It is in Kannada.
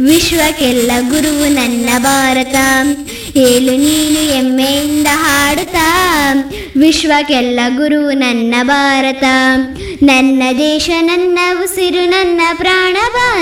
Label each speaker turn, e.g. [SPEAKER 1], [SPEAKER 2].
[SPEAKER 1] ವಿಶ್ವಕ್ಕೆಲ್ಲ ಗುರುವು ನನ್ನ ಭಾರತ. ಹೇಳು ನೀನು ಹೆಮ್ಮೆಯಿಂದ ಹಾಡುತ್ತಾ, ವಿಶ್ವಕ್ಕೆಲ್ಲ ಗುರುವು ನನ್ನ ಭಾರತ. ನನ್ನ ದೇಶ ನನ್ನ ಉಸಿರು ನನ್ನ ಪ್ರಾಣ ಭಾರತ.